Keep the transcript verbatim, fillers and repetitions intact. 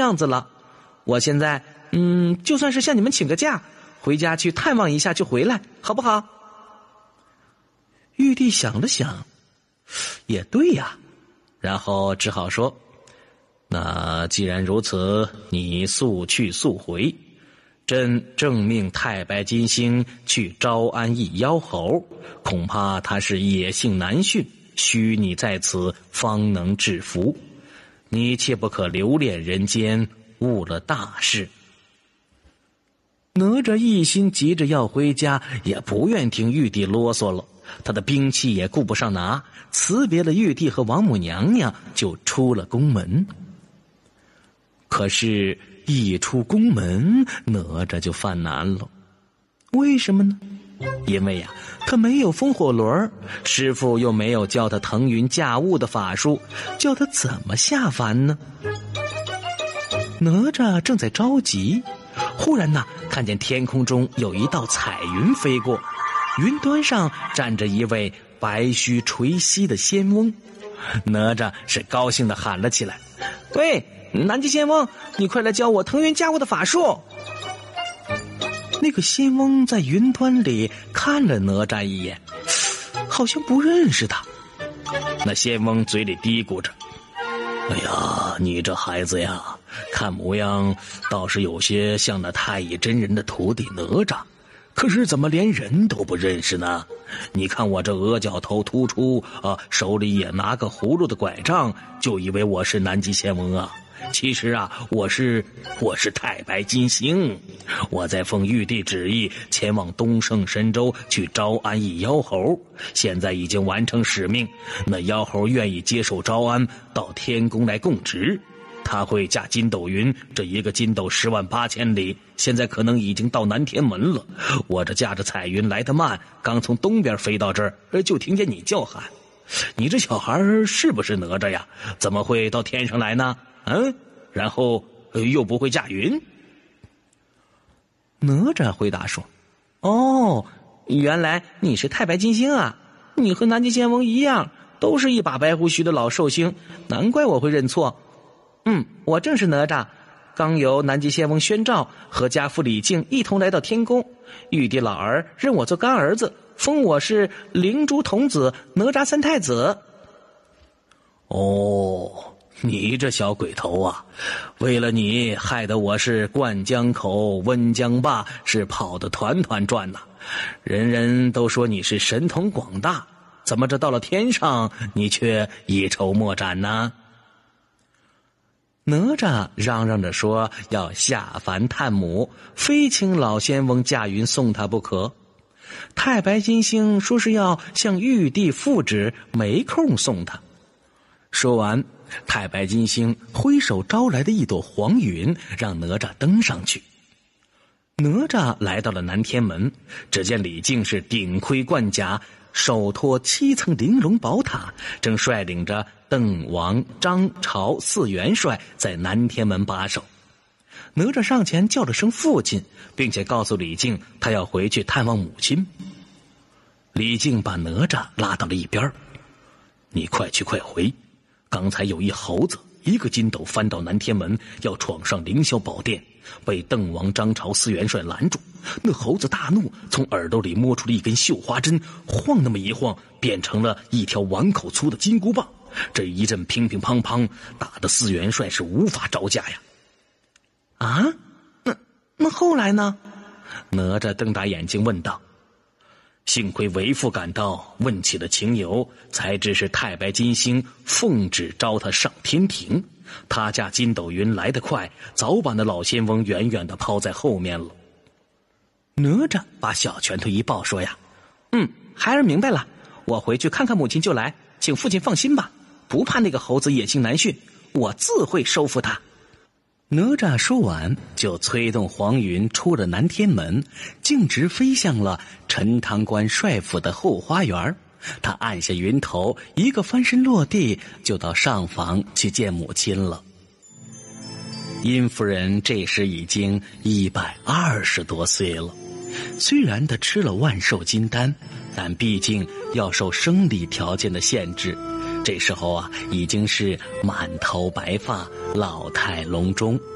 样子了。我现在，嗯，就算是向你们请个假，回家去探望一下就回来，好不好？”玉帝想了想，也对呀，然后只好说：“那既然如此，你速去速回。朕正命太白金星去招安一妖猴，恐怕他是野性难驯，需你在此方能制服。你切不可留恋人间，误了大事。”哪吒一心急着要回家，也不愿听玉帝啰嗦了，他的兵器也顾不上拿，辞别了玉帝和王母娘娘，就出了宫门。可是一出宫门，哪吒就犯难了。为什么呢？因为呀、啊，他没有风火轮，师父又没有教他腾云驾雾的法术，叫他怎么下凡呢？哪吒正在着急，忽然呐，看见天空中有一道彩云飞过，云端上站着一位白须垂皙的仙翁。哪吒是高兴地喊了起来：“喂，南极仙翁，你快来教我腾云驾雾的法术！”那个仙翁在云端里看了哪吒一眼，好像不认识他。那仙翁嘴里嘀咕着：“哎呀，你这孩子呀，看模样倒是有些像那太乙真人的徒弟哪吒，可是怎么连人都不认识呢？你看我这额角头突出啊，手里也拿个葫芦的拐杖，就以为我是南极仙翁啊。其实啊，我是我是太白金星，我在奉玉帝旨意前往东胜神州去招安一妖猴，现在已经完成使命，那妖猴愿意接受招安，到天宫来供职。他会驾筋斗云，这一个筋斗十万八千里，现在可能已经到南天门了。我这驾着彩云来得慢，刚从东边飞到这儿，就听见你叫喊。你这小孩是不是哪吒呀？怎么会到天上来呢？嗯，然后又不会驾云。”哪吒回答说：“哦，原来你是太白金星啊！你和南极仙翁一样，都是一把白胡须的老寿星，难怪我会认错。嗯，我正是哪吒，刚由南极仙翁宣召，和家父李靖一同来到天宫。玉帝老儿认我做干儿子，封我是灵珠童子哪吒三太子。”哦，你这小鬼头啊，为了你害得我是灌江口温江坝，是跑得团团转呐！人人都说你是神通广大，怎么这到了天上你却一筹莫展呢？哪吒嚷嚷着说要下凡探母，非请老仙翁驾云送他不可。太白金星说是要向玉帝复旨，没空送他。说完，太白金星挥手招来的一朵黄云，让哪吒登上去。哪吒来到了南天门，只见李靖是顶盔贯甲，手托七层玲珑宝塔，正率领着邓王张朝四元帅在南天门把守。哪吒上前叫了声父亲，并且告诉李靖他要回去探望母亲。李靖把哪吒拉到了一边：“你快去快回，刚才有一猴子一个筋斗翻到南天门，要闯上凌霄宝殿，被邓王张朝四元帅拦住。那猴子大怒，从耳朵里摸出了一根绣花针，晃那么一晃，变成了一条碗口粗的金箍棒。这一阵乒乒乓乓，打得四元帅是无法招架呀。”“啊，那那后来呢？”哪吒瞪大眼睛问道。幸亏为父赶到，问起了情由，才知是太白金星奉旨招他上天庭。他驾筋斗云来得快，早把那老仙翁远远地抛在后面了。哪吒把小拳头一抱，说呀：“嗯，孩儿明白了，我回去看看母亲就来，请父亲放心吧，不怕那个猴子野性难驯，我自会收服他。”哪吒说完，就催动黄云出了南天门，径直飞向了陈塘关帅府的后花园。他按下云头，一个翻身落地，就到上房去见母亲了。殷夫人这时已经一百二十多岁了，虽然她吃了万寿金丹，但毕竟要受生理条件的限制，这时候啊，已经是满头白发，老态龙钟。